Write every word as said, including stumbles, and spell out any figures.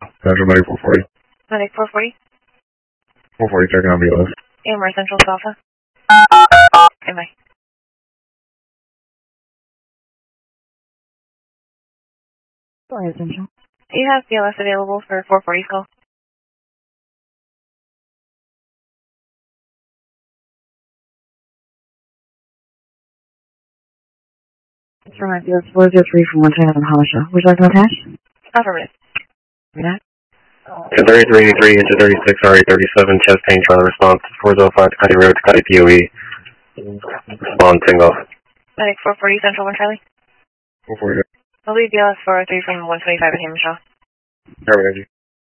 Central Medic four forty. Medic four forty. four forty, checking on B L S. A M R Central Alpha. Am I? Go ahead, Central. Do you have B L S available for four forty's call? For my B L S four zero three from one twenty-nine Hollishaw. Would you like to attach? Affirmative. That? ten thirty-three eighty-three into thirty-six R eight thirty-seven, chest pain trial response, four oh five Tacony Road, Tacony P O E. Respond, single. Medic four forty Central one Charlie. four forty. I'll leave B L S four oh three from one twenty-five at Hamish Shaw. Harvard Energy.